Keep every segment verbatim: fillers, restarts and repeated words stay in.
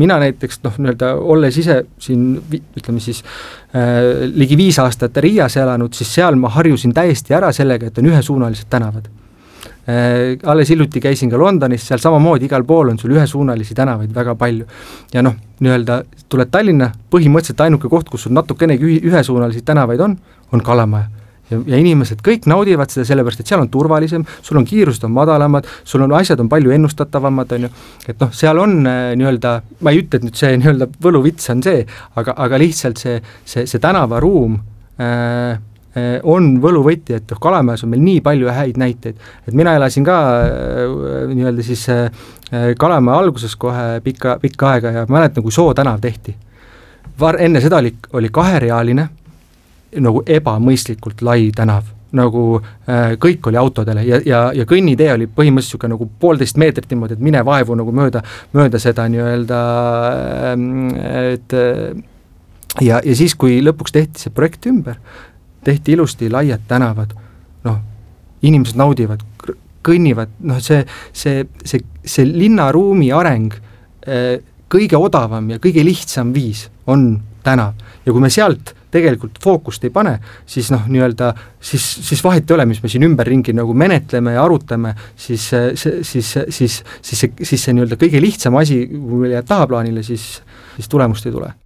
mina näiteks, noh, nii-öelda olles ise siin, ütleme siis, äh, ligi viis aastat Riias elanud, siis seal ma harjusin täiesti ära sellega, et on ühesuunalised tänavad. Äh, alles hiljuti käisin ka Londonis, seal samamoodi igal pool on sul ühesuunalisi tänavaid väga palju. Ja noh, nii-öelda tuled Tallinna, põhimõtteliselt ainuke koht, kus sul natukenegi ühesuunalisi tänavaid on, on Kalamaja. Ja, ja inimesed kõik naudivad seda sellepärast, et seal on turvalisem, sul on kiirused on madalamad, sul on asjad on palju ennustatavamad, on ju, et noh, seal on äh, nii-öelda, ma ei ütle, et nüüd see nii-öelda võluvits on see, aga, aga lihtsalt see, see, see tänavaruum äh, on võluvõti, et Kalamajas on meil nii palju häid näiteid, et mina elasin ka äh, nii-öelda siis äh, Kalamaja alguses kohe pikka, pikka aega ja mäletan, kui Soo tänav tehti. Var, enne seda oli, oli kaherealine, nagu ebamõistlikult lai tänav, nagu äh, kõik oli autodele ja, ja, ja kõnnitee oli põhimõtteliselt nagu poolteist meetrit niimoodi, et mine vaevu nagu mööda, mööda seda nii-öelda äh, et ja, ja siis, kui lõpuks tehti see projekt ümber, tehti ilusti laiad tänavad, noh, inimesed naudivad, kõnnivad, noh, see, see, see, see linnaruumi areng äh, kõige odavam ja kõige lihtsam viis on tänav ja kui me sealt tegelikult fookust ei pane, siis noh, nii-öelda, siis, siis vahet ei ole, mis me siin ümberringi nagu menetleme ja arutame, siis, siis, siis, siis, siis see, siis see nii-öelda kõige lihtsam asi, kui meil jääb tahaplaanile, siis, siis tulemust ei tule.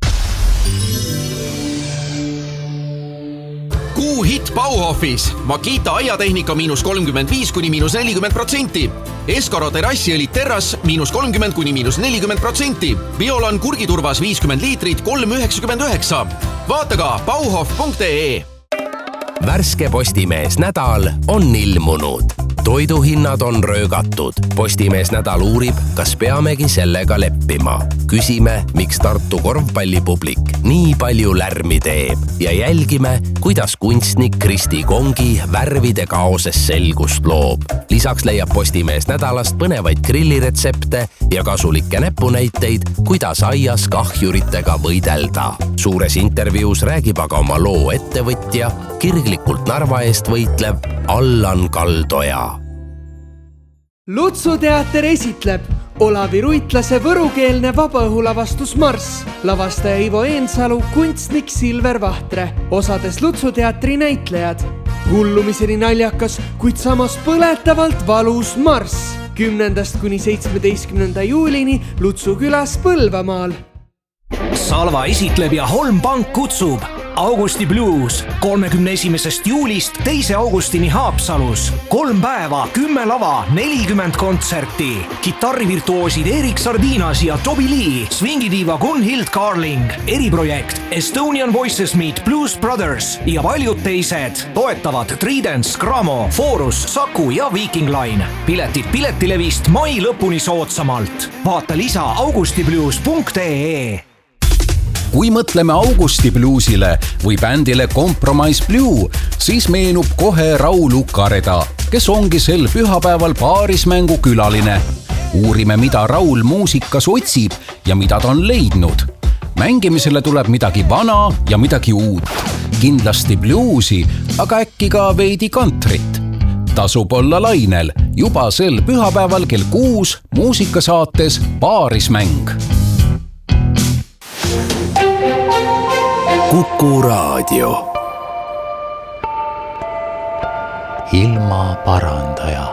Kuu hit Bauhofis. Makita aiatehnika miinus kolmkümmend viis kuni miinus nelikümmend protsenti. Eskaro terrassiõlit terras miinus kolmkümmend kuni miinus nelikümmend protsenti. Biolan kurgiturvas viiskümmend liitrit kolm üheksakümmend üheksa. Vaata ka bauhof punkt ee. Värske Postimees nädal on ilmunud. Toiduhinnad on röögatud. Postimees nädal uurib, kas peamegi sellega leppima. Küsime, miks Tartu korvpallipublik nii palju lärmi teeb ja jälgime, kuidas kunstnik Kristi Kongi värvide kaoses selgust loob. Lisaks leiab Postimees nädalast põnevaid grilliretsepte ja kasulikke näpunäiteid, kuidas aias kahjuritega võidelda. Suures intervjuus räägib aga oma loo ettevõtja, kirglikult Narva eest võitlev Allan Kaldoja. Lutsu teater esitleb Olavi Ruitlase võrukeelne vabaõhulavastus Marss, lavastaja Ivo Eensalu, kunstnik Silver Vahtre, osades Lutsu teatri näitlejad. Hullumiseni naljakas, kuid samas põletavalt valus Marss, kümnendast kuni seitsmeteistkümnenda juulini Lutsu külas Põlvamaal. Salva esitleb ja Holm Pank kutsub Augusti Blues kolmekümne esimesest juulist teise augustini Haapsalus. Kolm päeva, kümme lava, nelikümmend kontserti. Kitarrivirtuoosid Erik Sardinas ja Toby Lee, swingidiiva Gunhild Carling, eriprojekt Estonian Voices Meet Blues Brothers ja paljud teised. Toetavad Tridents, Gramo, Forus, Saku ja Viking Line. Piletid piletilevist mai lõpuni soodsamalt. Vaata lisa augustiblues punkt ee. Kui mõtleme Augusti Bluesile või bändile Compromise Blue, siis meenub kohe Raul Ukareda, kes ongi sel pühapäeval paarismängu külaline. Uurime, mida Raul muusikas otsib ja mida ta on leidnud. Mängimisele tuleb midagi vana ja midagi uut. Kindlasti bluesi, aga äkki ka veidi kantrit. Tasub olla lainel juba sel pühapäeval kell kuus muusikasaates Paarismäng. Kuku Raadio. Ilma parandaja.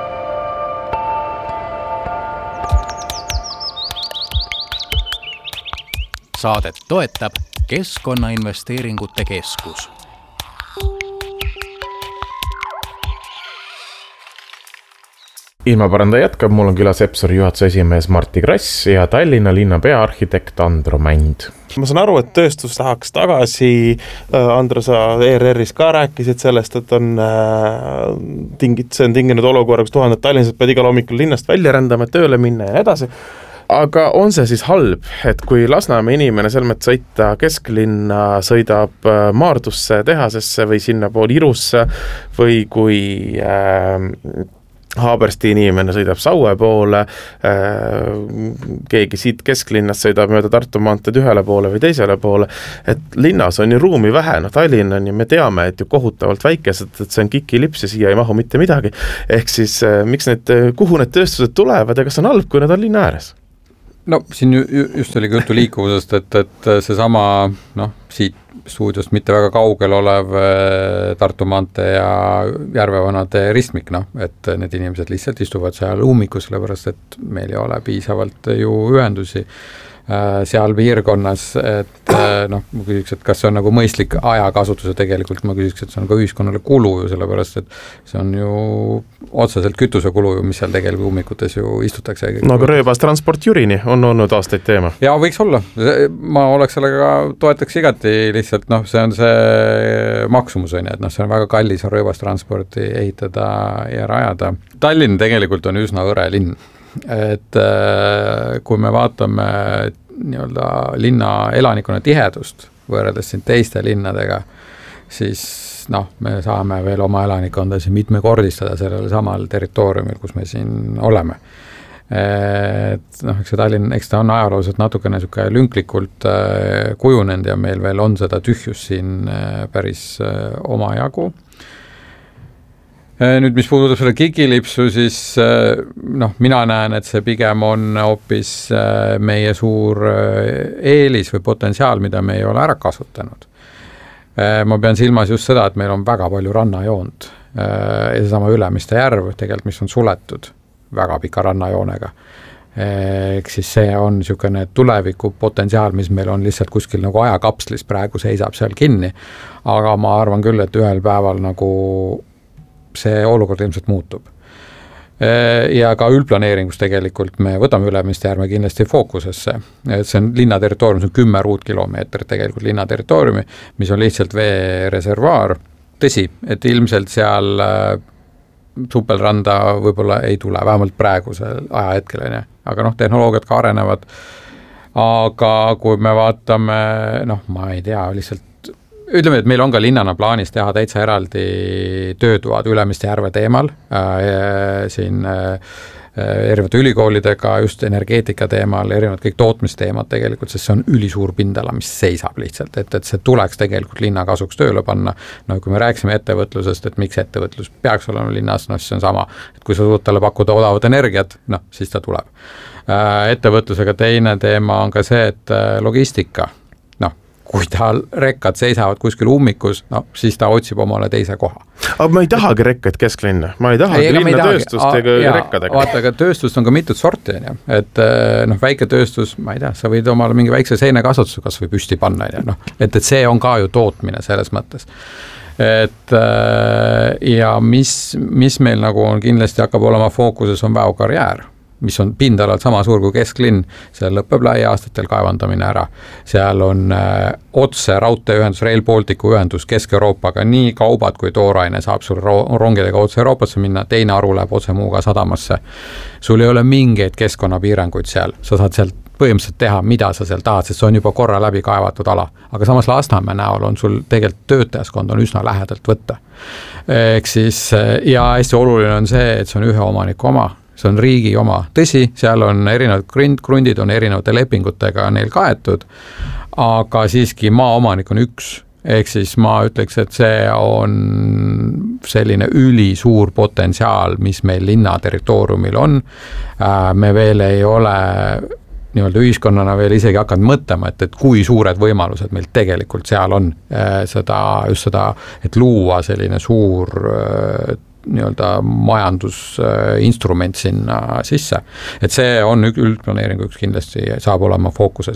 Saadet toetab Keskkonnainvesteeringute Keskus. Ilmaparandaja jätkab, mul on külas Epsori juhatuse esimees Martti Krass ja Tallinna linna peaarhitekt Andro Mänd. Ma saan aru, et tööstus tahaks tagasi. Andro, sa E R R-is ka rääkisid sellest, et on tingid, see on tinginud olukorra, kus tuhanded tallinsed pead igal hommikul linnast välja rändama, tööle minna ja edasi. Aga on see siis halb, et kui Lasnamäe inimene selmet sõita kesklinna, sõidab Maardusse tehasesse või sinna pool Irusse või kui äh, Haabersti inimene sõidab Saue poole, keegi siit kesklinnast sõidab mööda Tartu maanteed ühele poole või teisele poole, et linnas on ju ruumi vähe, no Tallinn on ja me teame, et ju kohutavalt väikesed, et see on kikilips ja siia ei mahu mitte midagi. Ehk siis miks need, kuhu need tööstused tulevad ja kas on halb, kui nad on linna ääres? no siin just oligi juttu liikuvusest, et, et see sama, noh, siit stuudiost mitte väga kaugel olev Tartu maantee ja Järvevanade ristmik, noh, et need inimesed lihtsalt istuvad seal ummikus, sellepärast, et meil ei ole piisavalt ju ühendusi seal piirkonnas, et noh, ma küsiks, et kas see on nagu mõistlik ajakasutuse tegelikult, ma küsiks, et see on ka ühiskonnale kulu ju, sellepärast, et see on ju otseselt kütuse kulu ju, mis seal tegelikult ummikutes ju istutakse. No aga rööbas transport Jürini on olnud aastaid teema. Ja võiks olla, ma oleks sellega toetaks igati lihtsalt, noh, see on see maksumus on, et noh, see on väga kallis rööbas transporti ehitada ja rajada. Tallinn tegelikult on üsna õre linn. Et kui me vaatame nii-öelda linna elanikkonna tihedust võrreldes siin teiste linnadega, siis noh, me saame veel oma elanikkonda siin mitmekordistada sellel samal territooriumil, kus me siin oleme. Et noh, eks see Tallinn, eks ta on ajalooliselt natukene niisugune lünklikult kujunenud ja meil veel on seda tühjus siin päris oma jagu. Nüüd, mis puudutab selle gigilipsu, siis noh, mina näen, et see pigem on hoopis meie suur eelis või potentsiaal, mida me ei ole ära kasutanud. Ma pean silmas just seda, et meil on väga palju rannajoont ja seesama Ülemiste järv tegelikult, mis on suletud väga pika rannajoonega. Ehk siis see on niisugune tuleviku potentsiaal, mis meil on lihtsalt kuskil nagu ajakapslis praegu seisab seal kinni, aga ma arvan küll, et ühel päeval nagu see olukord ilmselt muutub. Ja ka üldplaneeringus tegelikult me võtame Ülemiste järve kindlasti fookusesse. See on linna territoorium, see on kümme ruutkilomeetrit tegelikult linna territooriumi, mis on lihtsalt veereservaar. Tõsi, et ilmselt seal supelranda võib-olla ei tule, vähemalt praegusel ajahetkel, aga noh, tehnoloogiad ka arenevad. Aga kui me vaatame, noh, ma ei tea, lihtsalt ütleme, et meil on ka linnana plaanis teha täitsa eraldi töötuvad Ülemiste järve teemal äh, siin äh, erinevate ülikoolidega, just energeetika teemal, erinevad kõik tootmisteemad tegelikult, sest see on ülisuur pindala, mis seisab lihtsalt, et, et see tuleks tegelikult linna kasuks tööle panna. No kui me rääksime ettevõtlusest, et miks ettevõtlus peaks olema linnas, noh see on sama, et kui sa suud talle pakkuda odavat energiat, noh siis ta tuleb. Äh, ettevõtlusega teine teema on ka see, et logistika, kui ta rekkad seisavad kuskil ummikus, no siis ta otsib omale teise koha. Aga ma ei tahagi rekkaid kesklinna, ma ei tahagi ei, linna tööstust ega rekkadega. Vaata, aga tööstust on ka mitut sorti, et noh, väike tööstus, ma ei tea, sa võid omale mingi väikse seinekasutuse kas või püsti panna, no, et, et see on ka ju tootmine selles mõttes. Et ja mis, mis meil nagu on kindlasti hakkab olema fookuses on väokarjäär, mis on pindalalt sama suur kui kesklinn, seal lõpeb lähiaastatel kaevandamine ära. Seal on äh, otse raudteeühendus, Rail Balticu ühendus Kesk-Euroopaga, nii kaubad kui tooraine saab sul ro rongidega otse Euroopasse minna, teine aru läheb otse Muuga sadamasse. Sul ei ole mingeid keskkonnapiiranguid seal, sa saad sealt põhimõtteliselt teha, mida sa seal tahad, sest see on juba korra läbi kaevatud ala. Aga samas Lasnamäe näol on sul tegelikult töötajaskond on üsna lähedalt võtta. Ehk siis, ja hästi oluline on see, et see on ühe omaniku oma, see on riigi oma. Tõsi, seal on erinevad krundid, on erinevate lepingutega neil kaetud, aga siiski maaomanik on üks. Ehk siis ma ütleks, et see on selline ülisuur potentsiaal, mis meil linna territooriumil on. Me veel ei ole nii-öelda ühiskonnana veel isegi hakanud mõtlema, et, et kui suured võimalused meil tegelikult seal on seda, just seda, et luua selline suur nii-öelda majandusinstrument sinna sisse. Et see on üldplaneeringu üks kindlasti saab olema fookuses.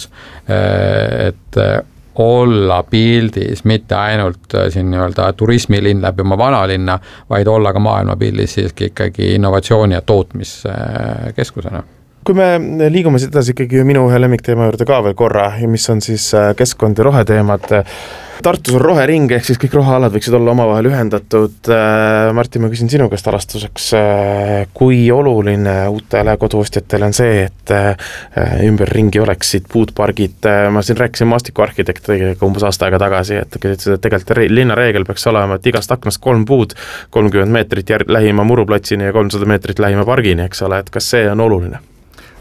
Et olla pildis mitte ainult siin nii-öelda turismilinn läbi oma vanalinna, vaid olla ka maailmapildis siiski ikkagi innovatsiooni ja tootmiskeskusena. Kui me liigume edasi ikkagi minu ühe lemmikteema juurde ka veel korra, mis on siis keskkond ja roheteemad. Tartus on rohering, ehk siis kõik rohealad võiksid olla omavahel ühendatud. Martin, ma küsin sinu käest alastuseks, kui oluline uutele koduostjatele on see, et ümber ringi oleksid puutpargid. Ma siin rääkisin maastikuarhitektiga umbes aasta aega tagasi, et tegelikult linnareegel peaks olema, et igast aknast kolm puud, kolmkümmend meetrit lähima muruplatsini ja kolmsada meetrit lähima pargini, eks ole, et kas see on oluline?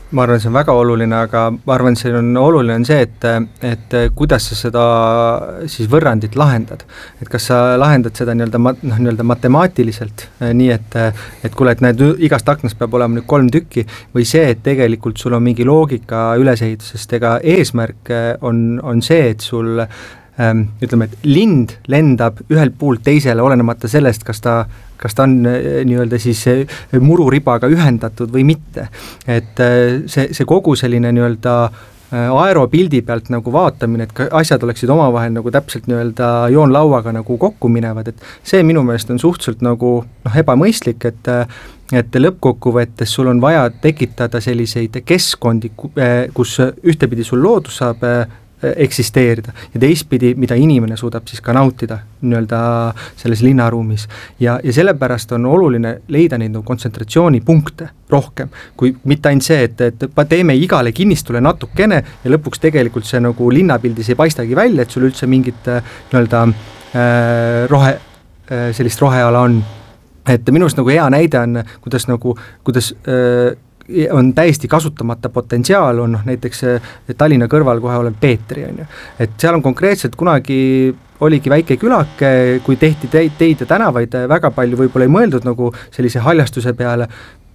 ma arvan, see on väga oluline, aga ma arvan, see on oluline on see, et, et kuidas sa seda siis võrrandit lahendad. Et kas sa lahendad seda nii-öelda, noh, nii-öelda matemaatiliselt, nii et, et kuule, et näed, igast aknast peab olema nüüd kolm tükki, või see, et tegelikult sul on mingi loogika ülesehitus, sest ega eesmärk on, on see, et sul ähm, ütleme, et lind lendab ühelt puult teisele, olenemata sellest, kas ta kas ta on nii-öelda siis mururibaga ühendatud või mitte. Et see, see kogu selline nii-öelda aeropildi pealt nagu vaatamine, et asjad oleksid omavahel nagu täpselt nii-öelda joonlauaga nagu kokku minevad, et see minu meelest on suhteliselt nagu noh, ebamõistlik, et et lõppkokkuvõttes sul on vaja tekitada selliseid keskkondi, kus ühtepidi sul loodus saab eksisteerida ja teistpidi, mida inimene suudab siis ka nautida nii-öelda selles linnaruumis. Ja, ja sellepärast on oluline leida neid nagu kontsentratsioonipunkte rohkem, kui mitte ainult see, et, et teeme igale kinnistule natukene ja lõpuks tegelikult see nagu linnapildis ei paistagi välja, et sul üldse mingit nii-öelda äh, rohe, äh, sellist roheala on. Et minu arust nagu hea näide on, kuidas nagu, kuidas äh, on täiesti kasutamata potentsiaal, on noh, näiteks Tallinna kõrval kohe olev Peetri, on ju. Et seal on konkreetselt kunagi oligi väike külake, kui tehti teid, teid ja tänavaid, väga palju võib-olla ei mõeldud nagu sellise haljastuse peale,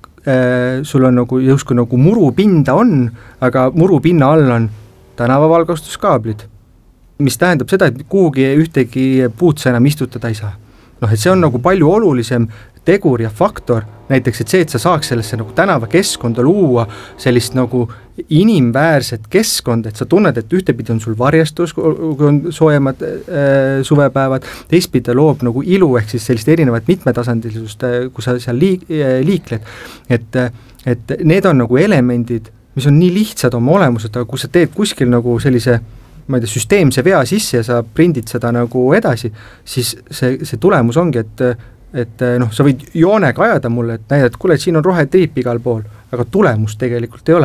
sul on nagu justkui nagu murupinda on, aga murupinna all on tänavavalgustuskaablid, mis tähendab seda, et kuhugi ühtegi puud sa enam istutada ei saa. Noh, et see on nagu palju olulisem tegur ja faktor, näiteks, et see, et sa saaks sellesse nagu tänava keskkonda luua sellist nagu inimväärset keskkonda, et sa tunned, et ühtepidi on sul varjestus, kui on soojemad äh, suvepäevad, teistpidi loob nagu ilu, ehk siis sellist erinevat mitmetasandilisust, kui sa seal liik, liikled, et, et need on nagu elemendid, mis on nii lihtsad oma olemused, aga kui sa teed kuskil nagu sellise ma ei tea, süsteemse vea sisse ja sa prindid seda nagu edasi, siis see, see tulemus ongi, et et noh, sa võid joonega ajada mulle, et näidad, et kuule, et siin on rohetriip igal pool, aga tulemus tegelikult ei ole.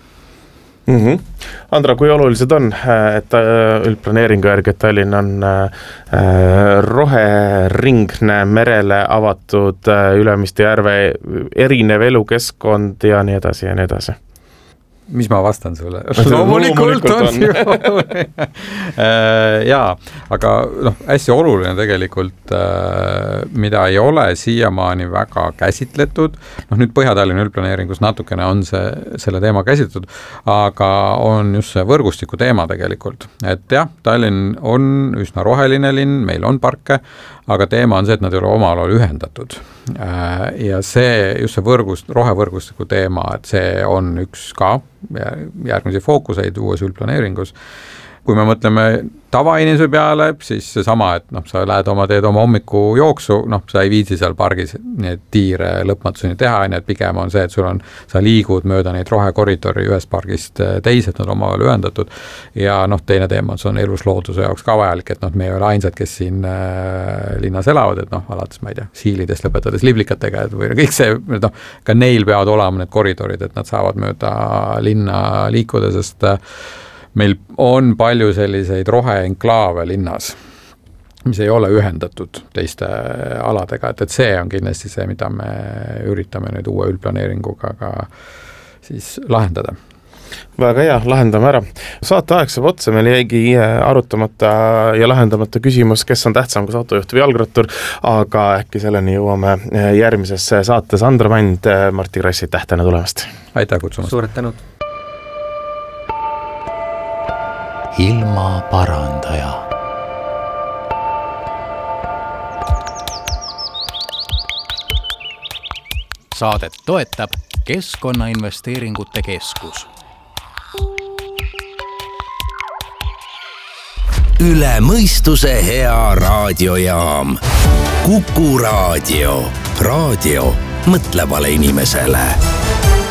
Mm-hmm. Andra, kui olulised on, et üldplaneeringu järgi, et Tallinn on roheringne merele avatud Ülemiste järve erinev elukeskkond ja nii edasi ja nii edasi? Mis ma vastan sulle? Loomulikult on ju. Jaa, aga noh, hästi oluline tegelikult, mida ei ole siiamaani väga käsitletud, noh nüüd Põhja-Tallinna üldplaneeringus natukene on see, selle teema käsitletud, aga on just see võrgustiku teema tegelikult, et jah, Tallinn on üsna roheline linn, meil on parke, aga teema on see, et nad ei ole omal ajal ühendatud. Ja see, just see võrgust, rohevõrgustiku teema, et see on üks ka järgmisi fookuseid uues üldplaneeringus. Kui me mõtleme tavainimese peale, siis seesama, et noh, sa lähed oma, teed oma hommiku jooksu, noh, sa ei viitsi seal pargis need tiire lõpmatuseni teha, et pigem on see, et sul on, sa liigud mööda neid rohekoridori ühest pargist teise, et nad omavahel ühendatud ja noh, teine teema, see on eluslooduse jaoks ka vajalik, et noh, me ei ole ainsad, kes siin äh, linnas elavad, et noh, alates, ma ei tea, siilidest lõpetades liblikatega, et või kõik see, noh, ka neil peavad olema need koridorid, et nad saavad mööda linna liikuda, sest äh, meil on palju selliseid roheenklaave linnas, mis ei ole ühendatud teiste aladega, et, et see on kindlasti see, mida me üritame nüüd uue üldplaneeringuga ka siis lahendada. Väga hea, lahendame ära. Saate aeg saab otsa, meil jäigi arutamata ja lahendamata küsimus, kes on tähtsam kui autojuht või jalgrattur, aga äkki selleni jõuame järgmises saates. Andra Mänd, Martti Krass, aitäh täna tulemast. Aitäh kutsumast. Suured tänud. Ilma parandaja. Saadet toetab Keskkonnainvesteeringute Keskus. Üle mõistuse hea raadiojaam. Kuku raadio. Raadio mõtlevale inimesele.